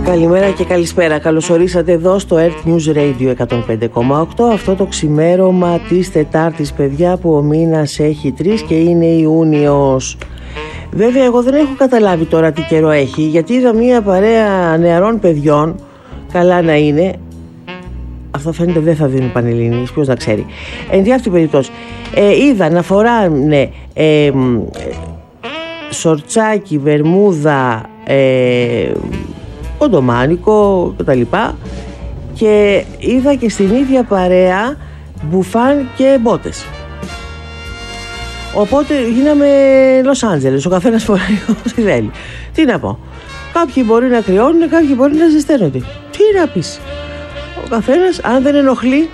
Καλημέρα και καλησπέρα. Καλώς ορίσατε εδώ στο Earth News Radio 105,8. Αυτό το ξημέρωμα της Τετάρτης, παιδιά, που ο μήνας έχει 3 και είναι Ιούνιος. Βέβαια, εγώ δεν έχω καταλάβει τώρα τι καιρό έχει, γιατί είδα μια παρέα νεαρών παιδιών, καλά να είναι. Αυτό φαίνεται δεν θα δίνουν πανελληνίες, ποιος να ξέρει. Εν τη αυτή περίπτωση, είδα να φοράνε σορτσάκι, βερμούδα, κοντομάνικο κτλ. Και είδα και στην ίδια παρέα μπουφάν και μπότες. Οπότε γίναμε Λος Άντζελες, ο καθένας φοράει ό,τι θέλει. Τι να πω, κάποιοι μπορεί να κρυώνουν, κάποιοι μπορεί να ζεσταίνονται. Τι να πεις, ο καθένας αν δεν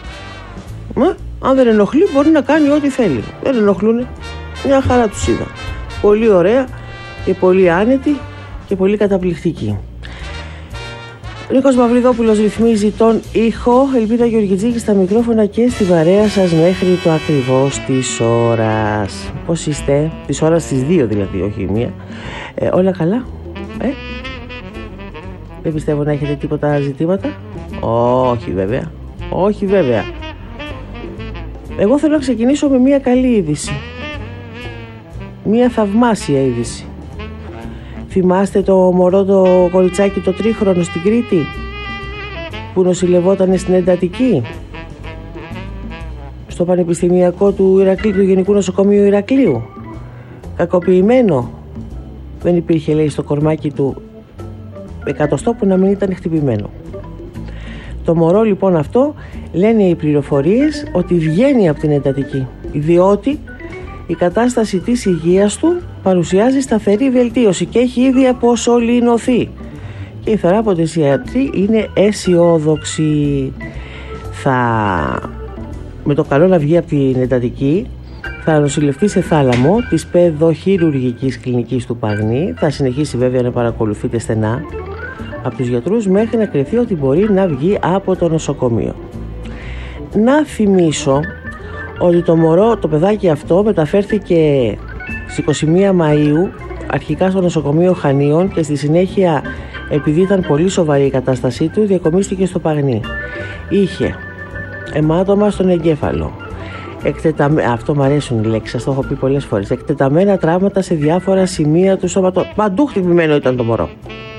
ενοχλεί μπορεί να κάνει ό,τι θέλει. Δεν ενοχλούνε, μια χαρά τους είδα. Πολύ ωραία και πολύ άνετη και πολύ καταπληκτική. Νίκος Μαυριδόπουλος ρυθμίζει τον ήχο, Ελπίδα Γεωργιτζίκη στα μικρόφωνα και στη παρέα σας μέχρι το ακριβώς της ώρας. Πώς είστε? Της ώρας στις 2 δηλαδή, όχι μία. Όλα καλά? Δεν πιστεύω να έχετε τίποτα ζητήματα. Όχι βέβαια. Όχι βέβαια. Εγώ θέλω να ξεκινήσω με μία καλή είδηση. Μία θαυμάσια είδηση. Θυμάστε το μωρό το κοριτσάκι το τρίχρονο στην Κρήτη που νοσηλευόταν στην εντατική στο Πανεπιστημιακό του Ηρακλείου, του Γενικού Νοσοκομείου Ηρακλείου, κακοποιημένο. Δεν υπήρχε, λέει, στο κορμάκι του εκατοστό που να μην ήταν χτυπημένο. Το μωρό λοιπόν αυτό, λένε οι πληροφορίες, ότι βγαίνει από την εντατική, διότι η κατάσταση της υγείας του παρουσιάζει σταθερή βελτίωση και έχει ήδη αποσωληνωθεί. Και η θεράποντες ιατροί είναι αισιόδοξοι. Με το καλό να βγει από την εντατική, θα νοσηλευτεί σε θάλαμο της παιδοχειρουργικής κλινικής του Παγνή. Θα συνεχίσει βέβαια να παρακολουθείται στενά από τους γιατρούς μέχρι να κρυφθεί ότι μπορεί να βγει από το νοσοκομείο. Να θυμίσω ότι το μωρό, το παιδάκι αυτό, μεταφέρθηκε στις 21 Μαΐου αρχικά στο νοσοκομείο Χανίων και στη συνέχεια, επειδή ήταν πολύ σοβαρή η κατάστασή του, διακομίστηκε στο Παγνί. Είχε αιμάτωμα στον εγκέφαλο, αυτό μου αρέσουν οι λέξεις, σας το έχω πει πολλές φορές, εκτεταμένα τραύματα σε διάφορα σημεία του σώματος. Παντού χτυπημένο ήταν το μωρό.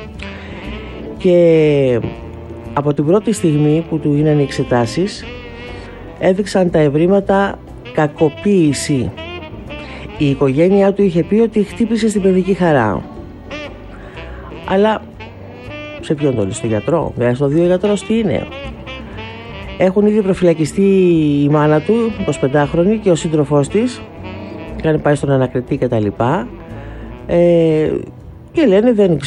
Και από την πρώτη στιγμή που του γίνανε οι εξετάσεις, έδειξαν τα ευρήματα κακοποίηση. Η οικογένειά του είχε πει ότι χτύπησε στην παιδική χαρά. Αλλά σε ποιον το λέει, στο γιατρό? Στο 2 γιατρός τι είναι? Έχουν ήδη προφυλακιστεί η μάνα του, 25χρονη, και ο σύντροφός της. Είχαν πάει στον ανακριτή κτλ. Και λένε